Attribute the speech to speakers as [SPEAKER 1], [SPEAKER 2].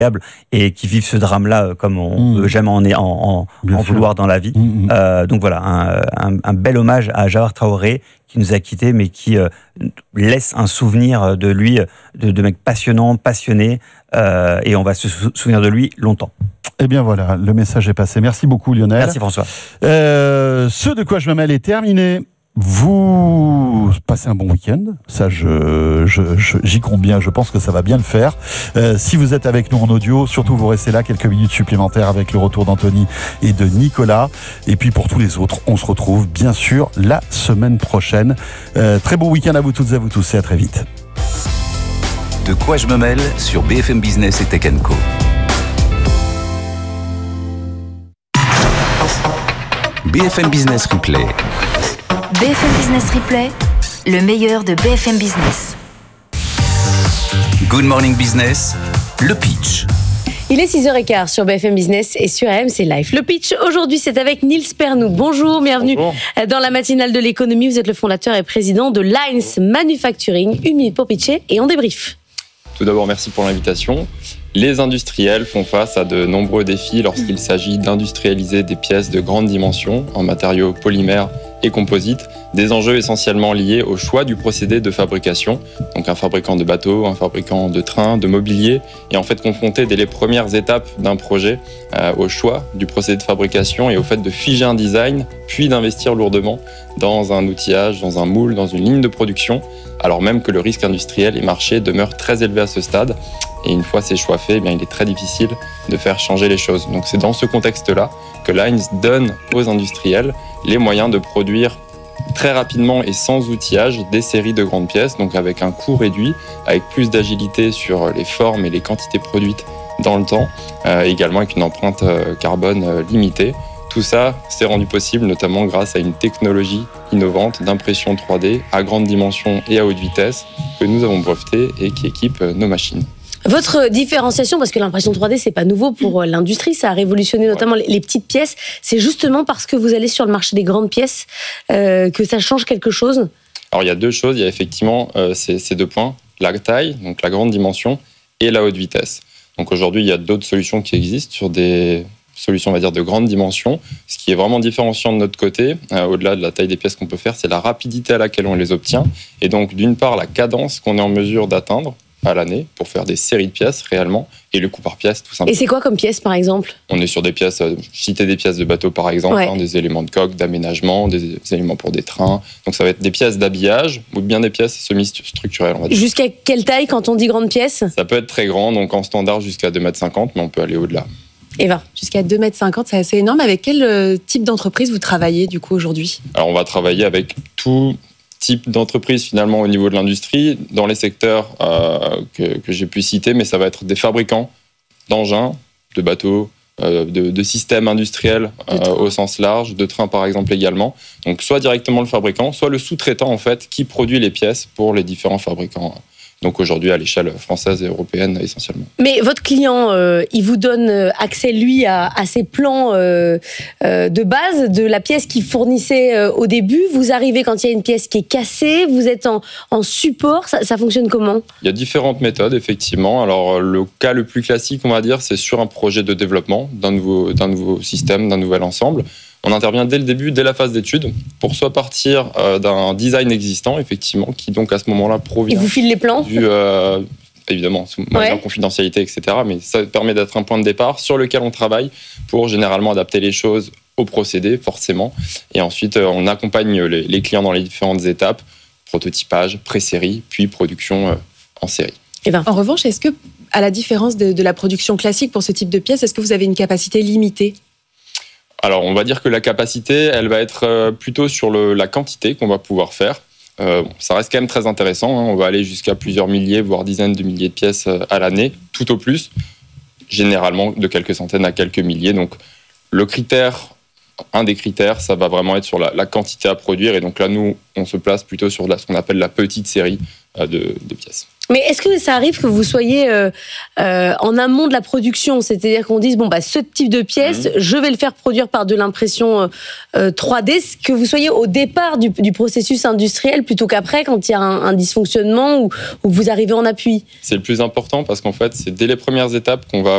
[SPEAKER 1] et qui vivent ce drame-là comme on peut jamais en vouloir dans la vie. Donc voilà, un bel hommage à Jawar Traoré qui nous a quittés, mais qui laisse un souvenir de lui, de mec passionnant, passionné, et on va se souvenir de lui longtemps.
[SPEAKER 2] Eh bien voilà, le message est passé. Merci beaucoup Lionel.
[SPEAKER 1] Merci François.
[SPEAKER 2] Ce de quoi je me mêle est terminé. Vous passez un bon week-end, ça j'y compte bien, je pense que ça va bien le faire. Si vous êtes avec nous en audio, surtout vous restez là quelques minutes supplémentaires avec le retour d'Anthony et de Nicolas. Et puis pour tous les autres, on se retrouve bien sûr la semaine prochaine. Très bon week-end à vous toutes et à vous tous et à très vite.
[SPEAKER 3] De quoi je me mêle sur BFM Business et Tech & Co. BFM Business Replay.
[SPEAKER 4] BFM Business Replay, le meilleur de BFM Business.
[SPEAKER 3] Good Morning Business, le pitch.
[SPEAKER 5] Il est 6h15 sur BFM Business et sur RMC Live. Le pitch, aujourd'hui, c'est avec Niels Pernou. Bonjour, bienvenue dans la matinale de l'économie. Vous êtes le fondateur et président de Lines Manufacturing. Une minute pour pitcher et on débrief.
[SPEAKER 6] Tout d'abord, merci pour l'invitation. Les industriels font face à de nombreux défis lorsqu'il s'agit d'industrialiser des pièces de grande dimension en matériaux polymères et composites, des enjeux essentiellement liés au choix du procédé de fabrication. Donc un fabricant de bateaux, un fabricant de trains, de mobilier, est en fait confronté dès les premières étapes d'un projet au choix du procédé de fabrication et au fait de figer un design, puis d'investir lourdement dans un outillage, dans un moule, dans une ligne de production, alors même que le risque industriel et marché demeure très élevé à ce stade. Et une fois ces choix faits, eh bien, il est très difficile de faire changer les choses. Donc c'est dans ce contexte-là que Lines donne aux industriels les moyens de produire très rapidement et sans outillage des séries de grandes pièces, donc avec un coût réduit, avec plus d'agilité sur les formes et les quantités produites dans le temps, également avec une empreinte carbone limitée. Tout ça s'est rendu possible notamment grâce à une technologie innovante d'impression 3D à grande dimension et à haute vitesse que nous avons brevetée et qui équipe nos machines.
[SPEAKER 5] Votre différenciation, parce que l'impression 3D, c'est pas nouveau pour l'industrie, ça a révolutionné notamment les petites pièces. C'est justement parce que vous allez sur le marché des grandes pièces que ça change quelque chose ?
[SPEAKER 6] Alors il y a deux choses, il y a effectivement ces deux points, la taille, donc la grande dimension, et la haute vitesse. Donc aujourd'hui, il y a d'autres solutions qui existent sur des solutions, on va dire, de grande dimension. Ce qui est vraiment différenciant de notre côté, au-delà de la taille des pièces qu'on peut faire, c'est la rapidité à laquelle on les obtient. Et donc d'une part, la cadence qu'on est en mesure d'atteindre à l'année pour faire des séries de pièces réellement et le coût par pièce tout simplement.
[SPEAKER 5] Et c'est quoi comme pièces par exemple ?
[SPEAKER 6] On est sur des pièces, citer des pièces de bateau par exemple, des éléments de coque, d'aménagement, des éléments pour des trains. Donc ça va être des pièces d'habillage ou bien des pièces semi-structurelles. On va dire.
[SPEAKER 5] Jusqu'à quelle taille quand on dit grande pièce ?
[SPEAKER 6] Ça peut être très grand, donc en standard jusqu'à 2,50 m, mais on peut aller au-delà.
[SPEAKER 5] Eva ?
[SPEAKER 7] Jusqu'à 2,50 m, c'est assez énorme. Avec quel type d'entreprise vous travaillez du coup aujourd'hui ?
[SPEAKER 6] Alors on va travailler avec tout type d'entreprise finalement au niveau de l'industrie, dans les secteurs que j'ai pu citer, mais ça va être des fabricants d'engins, de bateaux, de systèmes industriels au sens large, de trains par exemple également. Donc soit directement le fabricant, soit le sous-traitant en fait qui produit les pièces pour les différents fabricants. Donc aujourd'hui à l'échelle française et européenne essentiellement.
[SPEAKER 5] Mais votre client, il vous donne accès lui à ses plans de base de la pièce qu'il fournissait au début. Vous arrivez quand il y a une pièce qui est cassée, vous êtes en support, ça fonctionne comment ?
[SPEAKER 6] Il y a différentes méthodes effectivement. Alors le cas le plus classique on va dire c'est sur un projet de développement d'un nouveau système, d'un nouvel ensemble. On intervient dès le début, dès la phase d'étude, pour soit partir d'un design existant, effectivement, qui donc à ce moment-là provient...
[SPEAKER 5] Il vous file les plans
[SPEAKER 6] évidemment, sous moyen de confidentialité, etc. Mais ça permet d'être un point de départ sur lequel on travaille pour généralement adapter les choses au procédé, forcément. Et ensuite, on accompagne les clients dans les différentes étapes, prototypage, pré-série, puis production en série.
[SPEAKER 7] En revanche, est-ce que, à la différence de la production classique pour ce type de pièces, est-ce que vous avez une capacité limitée ?
[SPEAKER 6] Alors, on va dire que la capacité, elle va être plutôt sur la quantité qu'on va pouvoir faire. Ça reste quand même très intéressant. On va aller jusqu'à plusieurs milliers, voire dizaines de milliers de pièces à l'année, tout au plus. Généralement, de quelques centaines à quelques milliers. Donc, un des critères, ça va vraiment être sur la quantité à produire. Et donc là, nous, on se place plutôt sur ce qu'on appelle la petite série de pièces.
[SPEAKER 5] Mais est-ce que ça arrive que vous soyez en amont de la production ? C'est-à-dire qu'on dise, ce type de pièce, je vais le faire produire par de l'impression 3D, que vous soyez au départ du processus industriel plutôt qu'après, quand il y a un dysfonctionnement ou vous arrivez en appui ?
[SPEAKER 6] C'est le plus important parce qu'en fait, c'est dès les premières étapes qu'on va